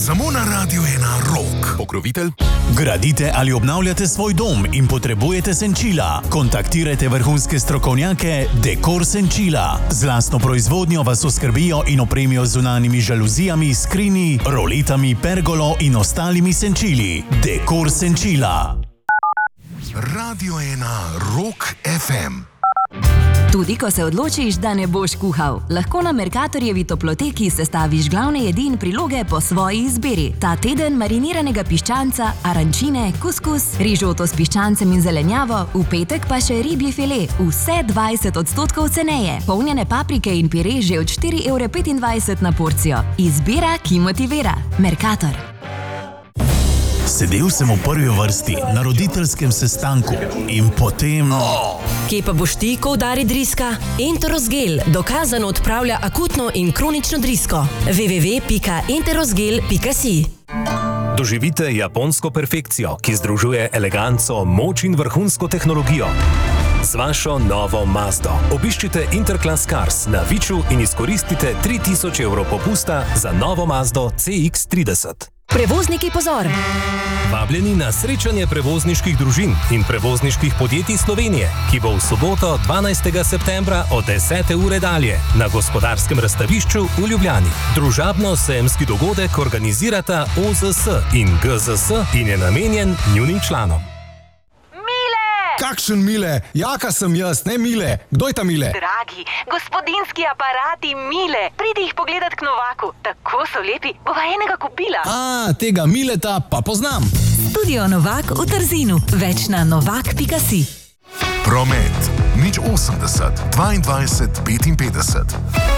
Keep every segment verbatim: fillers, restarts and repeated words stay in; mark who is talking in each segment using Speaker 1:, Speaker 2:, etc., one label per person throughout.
Speaker 1: Samo na Radiu ena Rock.
Speaker 2: Pokrovitelj?
Speaker 3: Gradite ali obnavljate svoj dom in potrebujete senčila? Kontaktirajte vrhunske strokovnjake Dekor Senčila. Z lastno proizvodnjo vas oskrbijo in opremijo z zunanjimi žaluzijami, skrini, roletami, pergolo in ostalimi senčili. Dekor Senčila.
Speaker 1: Radio ena Rock ef em.
Speaker 4: Tudi ko se odločiš, da ne boš kuhal, lahko na Mercatorjevi toploteki sestaviš glavne jedi in priloge po svoji izbiri. Ta teden mariniranega piščanca, arančine, kuskus, rižoto s piščancem in zelenjavo, v petek pa še ribji file, vse dvajset odstotkov ceneje. Polnjene paprike in pire že od štiri evre petindvajset na porcijo. Izbira, ki motivira. Mercator.
Speaker 3: Sedel sem v prvi vrsti na roditeljskem sestanku in potem...
Speaker 5: Kje pa boš ti, ko udari driska? Enterosgel dokazano odpravlja akutno in kronično drisko. w w w pika enterosgel pika si.
Speaker 2: Doživite japonsko perfekcijo, ki združuje eleganco, moč in vrhunsko tehnologijo. Z vašo novo Mazdo obiščite Interclass Cars na Viču in izkoristite tri tisoč evrov popusta za novo Mazdo C X trideset.
Speaker 5: Prevozniki, pozor!
Speaker 2: Vabljeni na srečanje prevozniških družin in prevozniških podjetij Slovenije, ki bo v soboto dvanajstega septembra od desete ure dalje na Gospodarskem razstavišču v Ljubljani. Družabno-sejemski dogodek organizirata O Z S in G Z S in je namenjen njunim članom.
Speaker 6: Kakšen Mile? Jaka sem jaz, ne Mile. Kdo je ta Mile?
Speaker 7: Dragi, gospodinski aparati Mile. Pridi jih pogledat k Novaku. Tako so lepi, bova enega kupila.
Speaker 6: A, tega Mileta pa poznam.
Speaker 4: Studio Novak v Trzinu. Več na novak pika si.
Speaker 1: Promet. nič osemdeset, dvaindvajset, petinpetdeset.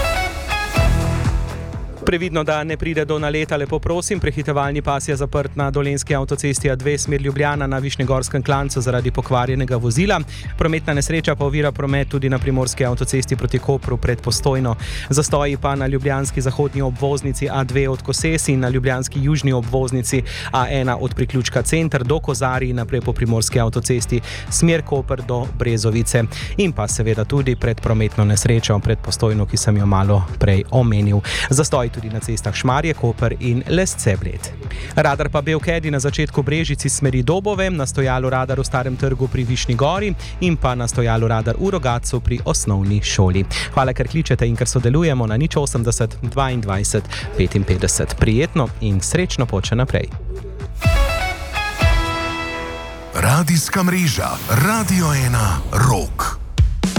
Speaker 8: Previdno, da ne pride do naleta, lepo prosim. Prehitevalni pas je zaprt na Dolenjski avtocesti A dve smer Ljubljana na Višnjegorskem klancu zaradi pokvarjenega vozila. Prometna nesreča pa ovira promet tudi na Primorski avtocesti proti Kopru pred Postojno. Zastoji pa na ljubljanski zahodni obvoznici A dve od Koses in na ljubljanski južni obvoznici A ena od priključka Center do Kozarij naprej po Primorski avtocesti smer Koper do Brezovice. In pa seveda tudi pred prometno nesrečo pred Postojno, ki sem jo malo prej omenil. Zastoj tudi na cestah Šmarje, Koper in Lesce Bled. Radar pa Belkedi na začetku Brežici smeri Dobove, na stojalu radar v Starem trgu pri Višnji Gori in pa na stojalu radar v Rogatcu pri osnovni šoli. Hvala, ker kličete in ker sodelujemo na nič osemdeset, dvaindvajset, petinpetdeset. Prijetno in srečno poče naprej.
Speaker 1: Radijska mreža Radio ena Rock.